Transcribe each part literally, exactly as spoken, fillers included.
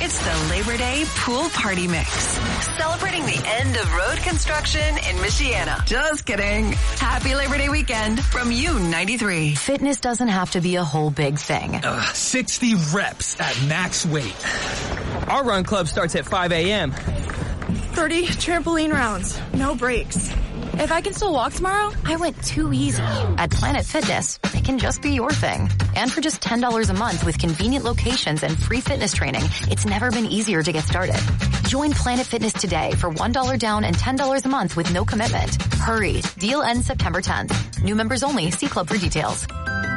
It's the Labor Day Pool Party Mix. Celebrating the end of road construction in Michiana. Just kidding. Happy Labor Day weekend from U ninety-three. Fitness doesn't have to be a whole big thing. Uh, sixty reps at max weight. Our run club starts at five a.m. thirty trampoline rounds. No breaks. If I can still walk tomorrow, I went too easy. At Planet Fitness, it can just be your thing. And for just ten dollars a month with convenient locations and free fitness training, it's never been easier to get started. Join Planet Fitness today for one dollar down and ten dollars a month with no commitment. Hurry. Deal ends September tenth. New members only. See club for details.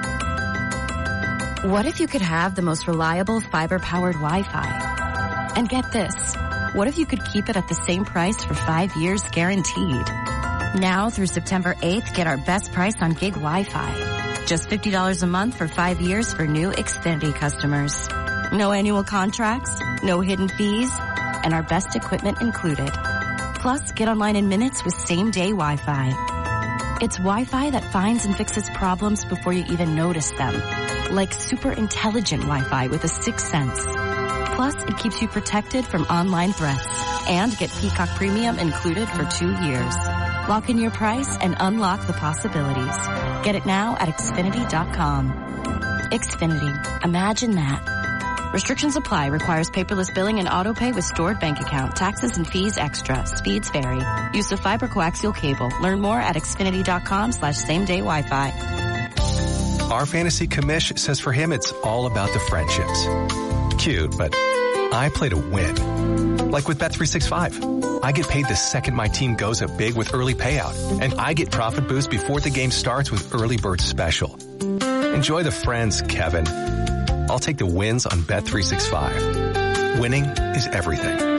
What if you could have the most reliable fiber-powered Wi-Fi? And get this. What if you could keep it at the same price for five years guaranteed? Now through September eighth, get our best price on gig Wi-Fi. Just fifty dollars a month for five years for new Xfinity customers. No annual contracts, no hidden fees, and our best equipment included. Plus, get online in minutes with same-day Wi-Fi. It's Wi-Fi that finds and fixes problems before you even notice them. Like super intelligent Wi-Fi with a sixth sense. Plus, it keeps you protected from online threats. And get Peacock Premium included for two years. Lock in your price and unlock the possibilities. Get it now at Xfinity dot com. Xfinity. Imagine that. Restrictions apply. Requires paperless billing and auto pay with stored bank account. Taxes and fees extra. Speeds vary. Use of fiber coaxial cable. Learn more at Xfinity dot com slash same day Wi-Fi. Our fantasy commish says for him it's all about the friendships. Cute, but I play to win. Like with Bet three sixty-five. I get paid the second my team goes up big with early payout. And I get profit boost before the game starts with early bird special. Enjoy the friends, Kevin. I'll take the wins on Bet three sixty-five. Winning is everything.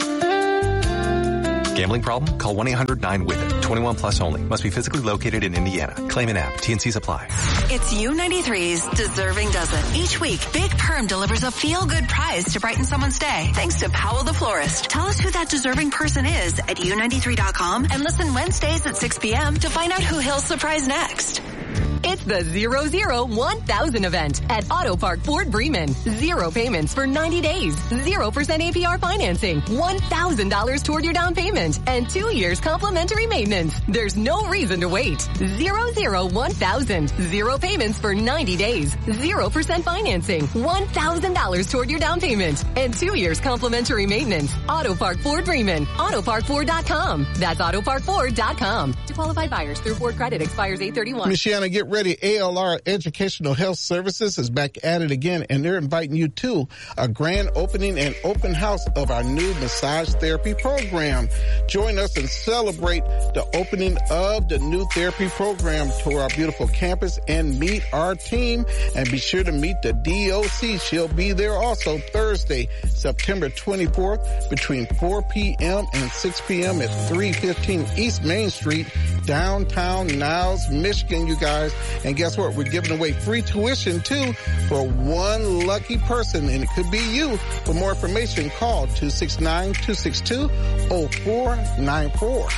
Gambling problem? Call one eight hundred nine with it. twenty-one plus only. Must be physically located in Indiana. Claim an app. T N Cs apply. It's U ninety-three's Deserving Dozen. Each week, Big Perm delivers a feel-good prize to brighten someone's day. Thanks to Powell the Florist. Tell us who that deserving person is at U ninety-three dot com and listen Wednesdays at six p.m. to find out who he'll surprise next. It's the zero zero one thousand event at Auto Park Ford Bremen. Zero payments for ninety days. Zero percent A P R financing. One thousand dollars toward your down payment. And two years complimentary maintenance. There's no reason to wait. Zero zero one thousand. Zero payments for ninety days. Zero percent financing. One thousand dollars toward your down payment. And two years complimentary maintenance. Auto Park Ford Bremen. Auto Park Ford dot com. That's Auto Park Ford dot com. To qualified buyers through Ford credit expires eight thirty-one. Michiana, get ready. A L R Educational Health Services is back at it again, and they're inviting you to a grand opening and open house of our new massage therapy program. Join us and celebrate the opening of the new therapy program to our beautiful campus and meet our team. And be sure to meet the D O C. She'll be there also Thursday, September twenty-fourth, between four p.m. and six p.m. at three fifteen East Main Street, downtown Niles, Michigan, you guys. And guess what? We're giving away free tuition, too, for one lucky person, and it could be you. For more information, call two six nine, two six two, zero four nine four.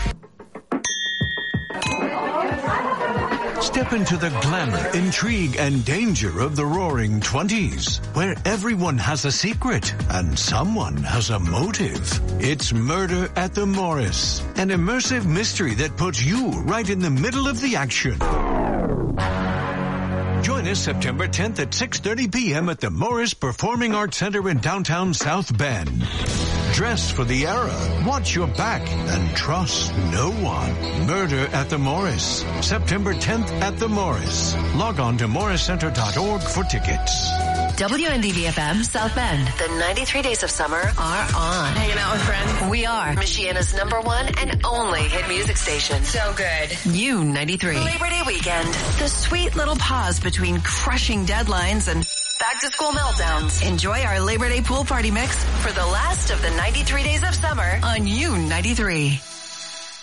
Step into the glamour, intrigue, and danger of the Roaring Twenties, where everyone has a secret and someone has a motive. It's Murder at the Morris, an immersive mystery that puts you right in the middle of the action. Join us September tenth at six thirty p.m. at the Morris Performing Arts Center in downtown South Bend. Dress for the era, watch your back, and trust no one. Murder at the Morris, September tenth at the Morris. Log on to morris center dot org for tickets. W N D V F M South Bend. The ninety-three days of summer are on. Hanging out with friends. We are Michiana's number one and only hit music station. So good. U ninety-three. Labor Day weekend. The sweet little pause between crushing deadlines and back to school meltdowns. Enjoy our Labor Day pool party mix for the last of the ninety-three days of summer on U ninety-three.